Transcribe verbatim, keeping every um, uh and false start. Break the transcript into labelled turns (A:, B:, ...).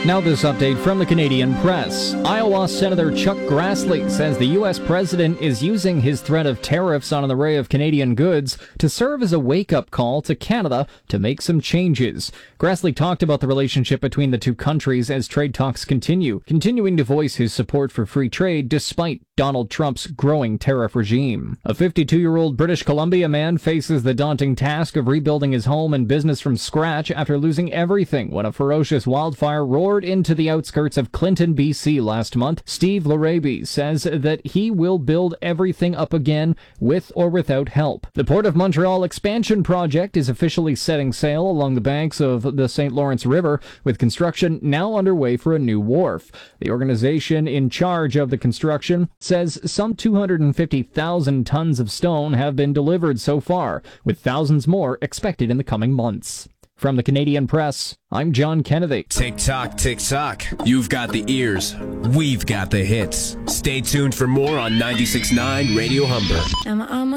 A: Now this update from the Canadian press. Iowa Senator Chuck Grassley says the U S president is using his threat of tariffs on an array of Canadian goods to serve as a wake-up call to Canada to make some changes. Grassley talked about the relationship between the two countries as trade talks continue, continuing to voice his support for free trade despite Donald Trump's growing tariff regime. A fifty-two-year-old British Columbia man faces the daunting task of rebuilding his home and business from scratch after losing everything when a ferocious wildfire roared into the outskirts of Clinton, B C last month. Steve Laraby says that he will build everything up again with or without help. The Port of Montreal expansion project is officially setting sail along the banks of the Saint Lawrence River, with construction now underway for a new wharf. The organization in charge of the construction says some two hundred fifty thousand tons of stone have been delivered so far, with thousands more expected in the coming months. From the Canadian Press, I'm John Kennedy.
B: Tick tock, tick tock. You've got the ears. We've got the hits. Stay tuned for more on ninety-six point nine Radio Humber.
C: I'm, I'm